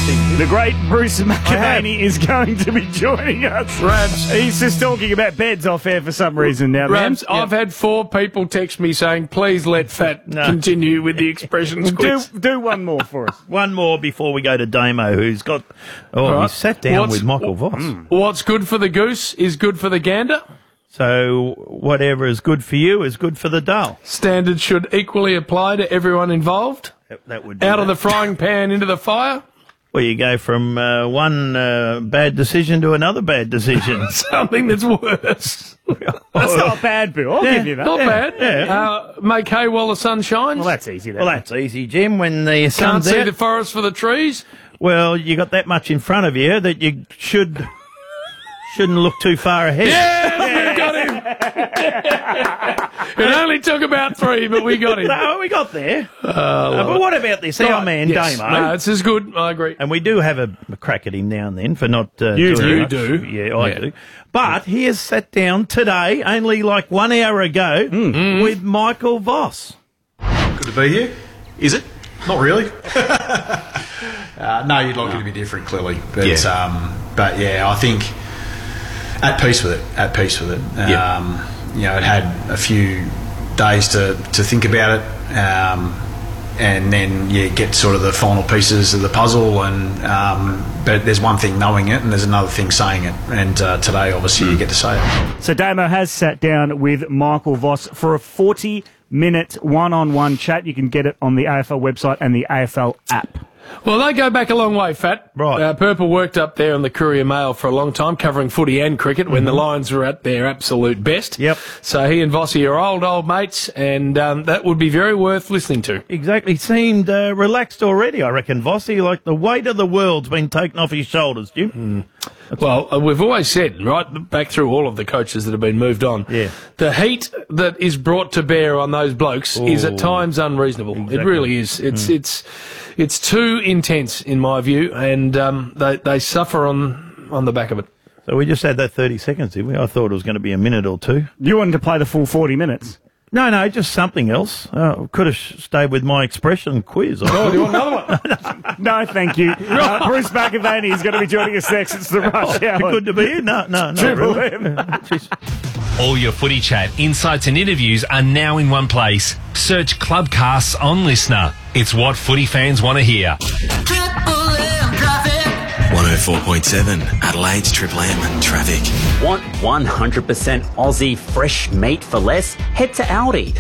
nothing. The great Bruce McAvaney is going to be joining us. Rabs. He's just talking about beds off air for some reason now. Rabs, I've had 4 people text me saying, please let Fat continue with the expressions quiz. Do one more for us. One more before we go to Damo, who's got... he sat down with Michael Voss. What's good for the goose is good for the gander. So whatever is good for you is good for the dull. Standards should equally apply to everyone involved. That would be Out of the frying pan into the fire. Well, you go from one bad decision to another bad decision. Something that's worse. That's not bad, Bill. I'll give you that. Not bad. Yeah. Make hay while the sun shines. Well, that's easy. Well, that's easy, Jim. When the Can't sun's see out, the forest for the trees. well, you got that much in front of you that you shouldn't look too far ahead. Yeah, we got him. It only took about 3, but we got him. No, we got there. But what about this? Our man, Yes. Damo. No, it's as good. I agree. And we do have a crack at him now and then for not You doing much. do. Yeah, I do. But he has sat down today, only like 1 hour ago, with Michael Voss. Good to be here. Is it? Not really. No, you'd like it to be different, clearly. But yeah, I think at peace with it. You know, it had a few days to think about it, and then you get sort of the final pieces of the puzzle. And but there's one thing knowing it, and there's another thing saying it. And today, obviously, you get to say it. So Damo has sat down with Michael Voss for a 40-minute one-on-one chat. You can get it on the AFL website and the AFL app. Well, they go back a long way, Fat. Right. Purple worked up there on the Courier Mail for a long time, covering footy and cricket when the Lions were at their absolute best. Yep. So he and Vossi are old mates, and that would be very worth listening to. Exactly. Seemed relaxed already, I reckon, Vossi. Like the weight of the world's been taken off his shoulders, Jim. Well, we've always said, right back through all of the coaches that have been moved on, the heat that is brought to bear on those blokes is at times unreasonable. Exactly. It really is. It's too intense, in my view, and they suffer on the back of it. So we just had that 30 seconds, did we? I thought it was going to be a minute or two. You wanted to play the full 40 minutes. No, just something else. Could have stayed with my expression quiz. Do you want another one? No, thank you. Bruce McAvaney is going to be joining us next. It's the Rush Hour. Good to be here? No, Triple really. M. All your footy chat, insights and interviews are now in one place. Search Clubcasts on Listener. It's what footy fans want to hear. 104.7 Adelaide's Triple M traffic. Want 100% Aussie fresh meat for less? Head to Aldi.